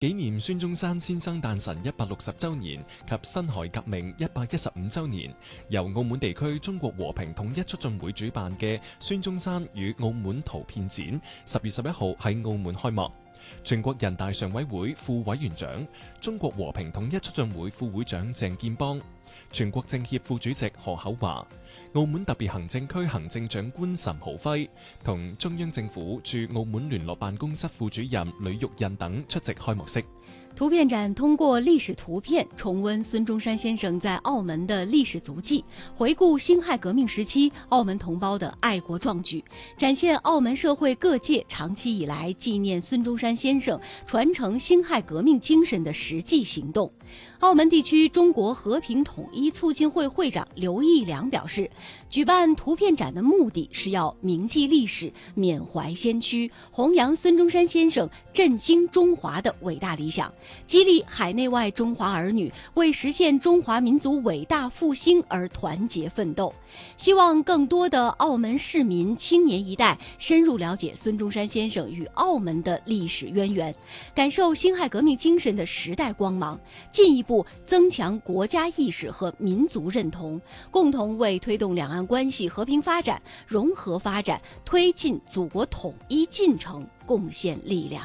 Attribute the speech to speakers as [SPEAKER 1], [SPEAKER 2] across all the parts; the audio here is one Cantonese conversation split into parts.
[SPEAKER 1] 紀念孫中山先生誕辰160週年及辛亥革命115週年，由澳門地區中國和平統一促進會主辦嘅孫中山與澳門圖片展10月11號喺澳門開幕。全國人大常委會副委員長、中國和平統一促進會副會長鄭建邦、全國政協副主席何厚華、澳門特別行政區行政長官岑濠輝同中央政府駐澳門聯絡辦公室副主任呂玉印等出席開幕式。
[SPEAKER 2] 图片展通过历史图片重温孙中山先生在澳门的历史足迹，回顾辛亥革命时期澳门同胞的爱国壮举，展现澳门社会各界长期以来纪念孙中山先生、传承辛亥革命精神的实际行动。澳门地区中国和平统一促进会会长刘义良表示，举办图片展的目的是要铭记历史、缅怀先驱，弘扬孙中山先生振兴中华的伟大理想，激励海内外中华儿女为实现中华民族伟大复兴而团结奋斗。希望更多的澳门市民青年一代深入了解孙中山先生与澳门的历史渊源，感受辛亥革命精神的时代光芒，进一步增强国家意识和民族认同，共同为推动两岸关系和平发展、融合发展、推进祖國統一進程貢獻力量。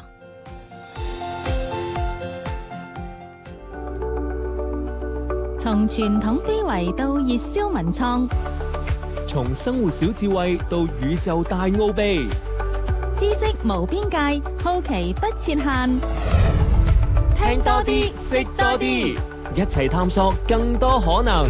[SPEAKER 3] 從傳統非遺到熱銷文創，
[SPEAKER 4] 從生活小智慧到宇宙大奧秘，
[SPEAKER 3] 知識無邊界，好奇不設限。
[SPEAKER 4] 聽多啲，識多啲，一齊探索更多可能。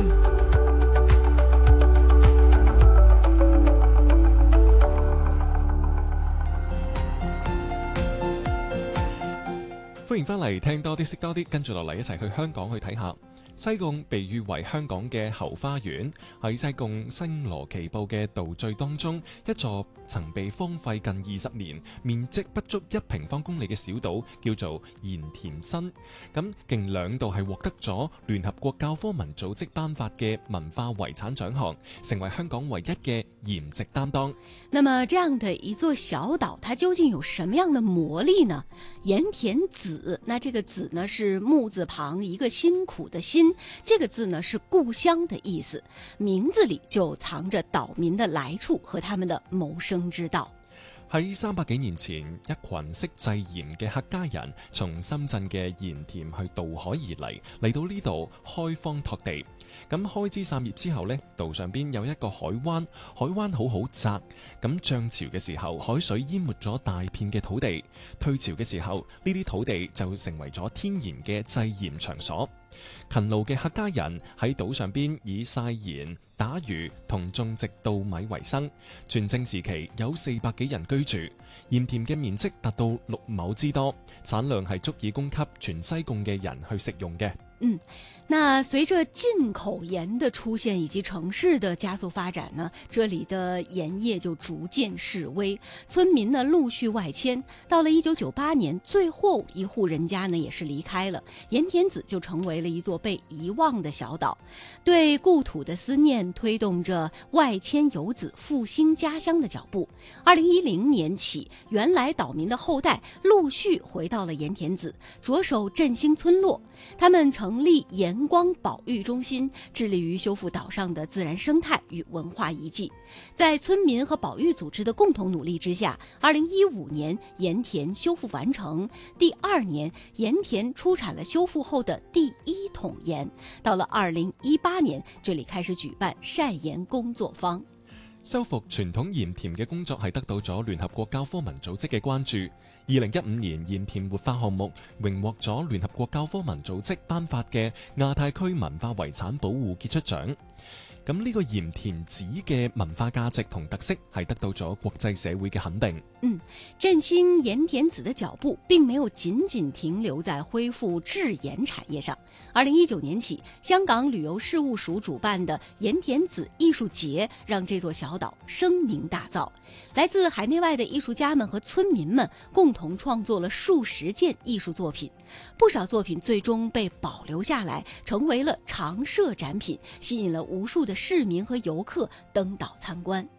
[SPEAKER 1] 歡迎翻嚟聽多啲識多啲，跟住落嚟一齊去香港去睇下。西貢被譽為香港嘅後花園，喺西貢星羅棋布嘅島嶼當中，一座曾被荒廢近20年、面積不足1平方公里嘅小島，叫做鹽田新。咁近2度係獲得咗聯合國教科文組織頒發嘅文化遺產獎項，成為香港唯一嘅鹽籍擔當。
[SPEAKER 2] 那麼這樣的一座小島，它究竟有什麼樣的魔力呢？鹽田梓，那這個梓呢是木字旁一個辛苦的辛，這個字呢是故鄉的意思，名字裏就藏着島民的來處和他們的謀生之道。
[SPEAKER 1] 喺300幾年前，一群識製鹽嘅客家人從深圳嘅鹽田去渡海而嚟到呢度開荒拓地。咁開枝散葉之後呢，島上邊有一個海灣，海灣好窄。咁漲潮嘅時候，海水淹沒咗大片嘅土地；退潮嘅時候，呢啲土地就成為咗天然嘅製鹽場所。勤勞嘅客家人喺島上邊以曬鹽、打魚同種植稻米為生。全盛時期有400幾人居住，鹽田嘅面積達到6畝之多，產量係足以供給全西貢嘅人去食用嘅。
[SPEAKER 2] 那隨着進口鹽的出現以及城市的加速發展呢，這裡的鹽業就逐漸式微，村民呢陸續外遷。到了1998年，最後一戶人家呢也是離開了，鹽田梓就成為了一座被遺忘的小島。對故土的思念推動着外遷游子復興家鄉的腳步。2010年起，原來島民的後代陸續回到了鹽田梓，着手振興村落。他們成立鹽光保育中心，致力於修復島上的自然生態與文化遺跡。在村民和保育組織的共同努力之下，2015年鹽田修復完成，第2年鹽田出產了修復後的第1桶鹽。到了2018年，這裡開始舉辦曬鹽工作坊。
[SPEAKER 1] 修復傳統鹽田嘅工作係得到咗聯合國教科文組織嘅關注。2015年鹽田活化項目榮獲咗聯合國教科文組織頒發嘅亞太區文化遺產保護傑出獎。咁呢個鹽田梓嘅文化價值同特色係得到咗國際社會嘅肯定。
[SPEAKER 2] 振興鹽田梓的腳步並沒有僅僅停留在恢復製鹽產業上。2019年起，香港旅遊事務署主辦的鹽田梓藝術節讓這座小島聲名大噪。來自海內外的藝術家們和村民們共同創作了數十件藝術作品，不少作品最終被保留下來，成為了常設展品，吸引了無數的市民和遊客登島參觀。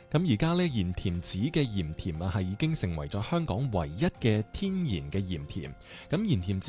[SPEAKER 1] 咁而家呢，鹽田梓嘅鹽田啊，係已經成為咗香港唯一嘅天然嘅鹽田。咁鹽田梓